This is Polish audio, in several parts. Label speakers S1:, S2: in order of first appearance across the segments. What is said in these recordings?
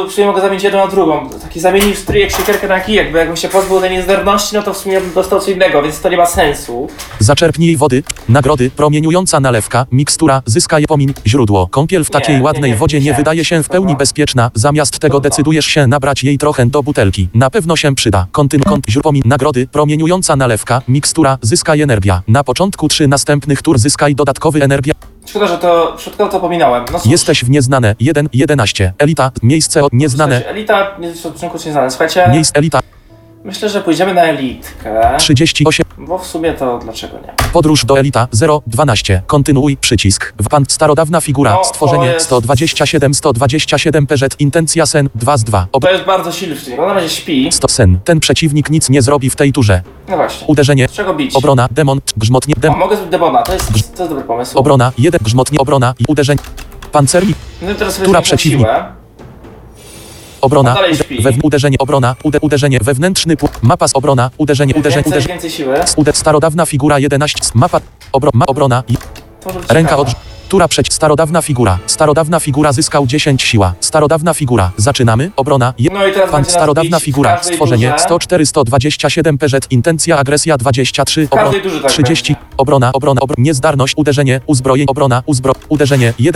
S1: w sumie mogę zamienić jedną na drugą. Taki zamienił stryjek siekierkę na kijek, bo jakbym się pozbył tej niezdarności, no to w sumie bym dostał co innego, więc to nie ma sensu.
S2: Zaczerpnij wody, nagrody, promieniująca nalewka, mikstura, zyskaj pomiń, źródło. Kąpiel w takiej ładnej wodzie nie wydaje się w pełni bezpieczna, zamiast tego decydujesz się nabrać jej trochę do butelki. Na pewno się przyda. Pomiń, nagrody, promieniująca nalewka, mikstura, zyskaj energia. Na początku 3 następnych tur zyskaj dodatkowy energia.
S1: Szkoda, że to pominąłem. No cóż.
S2: Jesteś w nieznane, 1-11. Elita, miejsce od nieznane.
S1: Słuchajcie, elita, w początku nieznane. Słuchajcie,
S2: Elita,
S1: myślę, że pójdziemy na elitkę.
S2: 38.
S1: Bo w sumie to dlaczego nie?
S2: Podróż do Elita 012. Kontynuuj przycisk. Starodawna figura.
S1: No,
S2: Stworzenie
S1: jest...
S2: 127 PZ. Intencja sen 2 z 2.
S1: To jest bardzo silny przeciwnik, on na razie śpi.
S2: 100 sen. Ten przeciwnik nic nie zrobi w tej turze.
S1: No właśnie.
S2: Uderzenie.
S1: Z czego bić?
S2: Obrona. Demon. Grzmotnie.
S1: O, mogę zrobić demona, to jest dobry pomysł.
S2: Obrona. 1. Grzmotnie. Obrona. I uderzenie. Pancernik.
S1: No i teraz sobie
S2: Tura
S1: zwiększam
S2: przeciwnik.
S1: siłę.
S2: Obrona.
S1: Dalej śpi.
S2: Uderzenie. Obrona. Uderzenie. Wewnętrzny punkt. Mapa z obrona. Uderzenie.
S1: Więcej siły.
S2: Starodawna figura 11. Mapa. Obrona.
S1: To może być
S2: Ręka
S1: ciekawe.
S2: Tura przeciw. Starodawna figura. Starodawna figura zyskał 10 siła. Starodawna figura. Zaczynamy. Obrona.
S1: No i teraz będzie nas
S2: Starodawna
S1: bić w
S2: figura.
S1: każdej
S2: Stworzenie.
S1: turze.
S2: 127 PZ. Intencja. Agresja 23.
S1: każdej turze tak
S2: 30.
S1: będzie.
S2: Obrona. Niezdarność. Uderzenie. Uzbrojenie. Uderzenie. 1.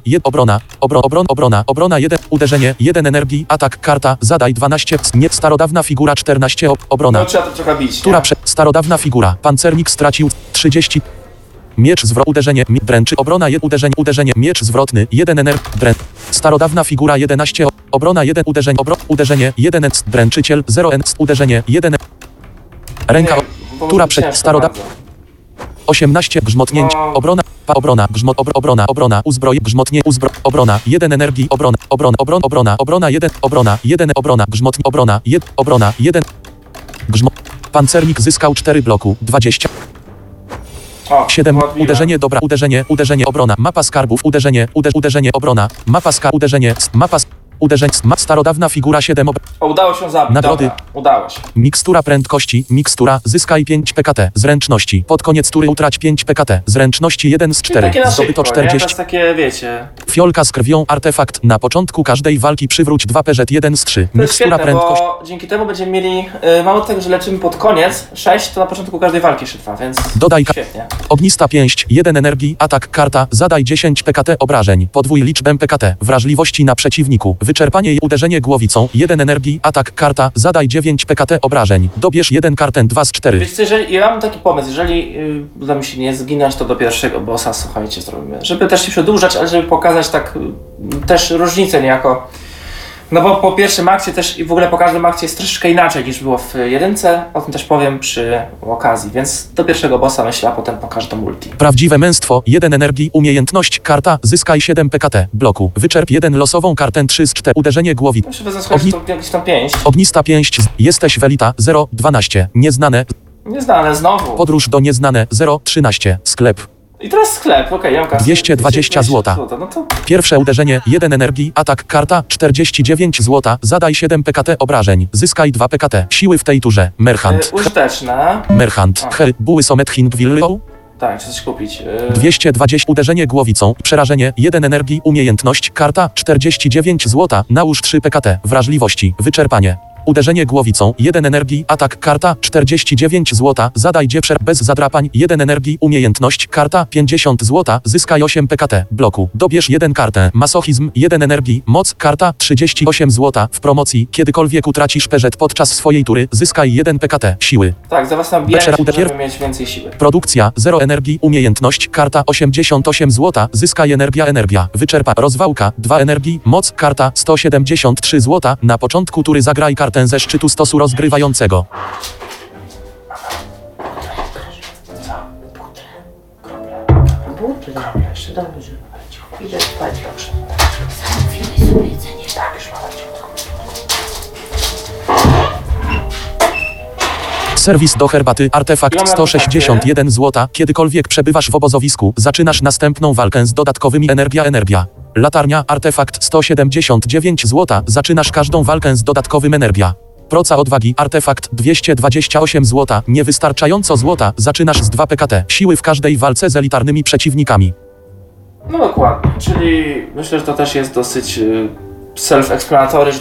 S2: Obrona 1. Uderzenie. 1 energii. Atak. Karta. Zadaj 12. Starodawna figura 14. Obrona.
S1: No trzeba to trochę bić, nie?
S2: Tura starodawna figura. Pancernik stracił 30. Miecz zwrot. Uderzenie. Dręczy. Obrona 1. Uderzenie. Miecz zwrotny. 1 Starodawna figura 11. Obrona 1. Uderzenie. Uderzenie. 1. Dręczyciel 0. Uderzenie. 1. Ręka.
S1: Bo
S2: Tura
S1: może ciężko
S2: 18. Grzmotnięcie.
S1: No.
S2: Obrona. Obrona. Uzbroj. Grzmotnie. Obrona. 1 energii. Obrona 1. Grzmotnie. Obrona 1. Pancernik zyskał 4 bloku. 20.
S1: O,
S2: 7.
S1: ładnie.
S2: Uderzenie. Dobra. Uderzenie. Obrona. Mapa skarbów. Uderzenie. Obrona. Uderzenie. Starodawna figura 7.
S1: O, udało się zabić.
S2: Nagrody.
S1: Dobra, udało się.
S2: Mikstura prędkości. Mikstura. Zyskaj 5 PKT. Zręczności. Pod koniec tury utrać 5 PKT. Zręczności 1 z 4.
S1: Takie na
S2: Zdobyto
S1: szybko, nie? To
S2: 40.
S1: jest takie, wiecie...
S2: Fiolka z krwią. Artefakt. Na początku każdej walki przywróć 2 PZ 1 z 3.
S1: To jest
S2: Mikstura
S1: świetne,
S2: prędkości.
S1: bo dzięki temu będziemy mieli, mało tego, że leczymy pod koniec, 6 to na początku każdej walki jeszcze trwa, więc
S2: Dodaj
S1: świetnie.
S2: Ognista pięść. 1 energii. Atak. Karta. Zadaj 10 PKT obrażeń. Podwój liczbę PKT. Wrażliwości na przeciwniku. Wyczerpanie i uderzenie głowicą. 1 energii. Atak. Karta. Zadaj 9 PKT obrażeń. Dobierz 1 kartę 2 z 4.
S1: Wiecie, jeżeli, ja mam taki pomysł, jeżeli uda mi się nie zginąć, to do pierwszego bossa, słuchajcie, zrobimy. Żeby też się przedłużać, ale żeby pokazać tak też różnicę niejako. No bo po pierwszym akcie też i w ogóle po każdym akcie jest troszeczkę inaczej niż było w jedynce, o tym też powiem przy okazji, więc do pierwszego bossa myślę, a potem pokażę to multi.
S2: Prawdziwe męstwo. 1 energii. Umiejętność. Karta. Zyskaj 7 PKT. Bloku. Wyczerp 1 losową kartę 3 z 4. Uderzenie głowi.
S1: Muszę wezmę jakieś tam pięść.
S2: Ognista pięść. Jesteś w Elita 012. Nieznane.
S1: Nieznane znowu.
S2: Podróż do nieznane 013. Sklep.
S1: I teraz sklep, okej, ja mam kasę.
S2: 220 złota.
S1: No to
S2: Pierwsze uderzenie 1 energii. Atak. Karta 49 złota. Zadaj 7 PKT obrażeń. Zyskaj 2 PKT. Siły w tej turze. Merchant.
S1: użyteczne.
S2: Merchant. Buły Somethin Gwillo.
S1: Tak, chcę coś kupić.
S2: 220. Uderzenie głowicą. Przerażenie. 1 energii. Umiejętność. Karta 49 złota. Nałóż 3 PKT. Wrażliwości. Wyczerpanie. Uderzenie głowicą. 1 energii. Atak. Karta 49 złota. Zadaj dziewczę bez zadrapań. 1 energii. Umiejętność. Karta 50 złota. Zyskaj 8 PKT. Bloku. Dobierz 1 kartę. Masochizm. 1 energii. Moc. Karta 38 złota. W promocji. Kiedykolwiek utracisz PZ podczas swojej tury. Zyskaj 1 PKT. Siły.
S1: Tak, za was tam bijać, żeby mieć więcej siły.
S2: Produkcja. 0 energii. Umiejętność. Karta 88 złota. Zyskaj energia. Wyczerpa. Rozwałka. 2 energii. Moc. Karta 173 złota. Na początku tury zagraj kartę ze szczytu stosu rozgrywającego.
S1: Butle, jeszcze dobrze. Idę spać, dobrze.
S3: Zamówimy sobie jedzenie.
S1: Tak, już mam.
S2: Serwis do herbaty. Artefakt 161 złota. Kiedykolwiek przebywasz w obozowisku, zaczynasz następną walkę z dodatkowymi energia. Latarnia. Artefakt 179 złota. Zaczynasz każdą walkę z dodatkowym energia. Proca odwagi. Artefakt 228 złota. Niewystarczająco złota. Zaczynasz z 2 PKT. Siły w każdej walce z elitarnymi przeciwnikami.
S1: No dokładnie, czyli myślę, że to też jest dosyć self-explanatory,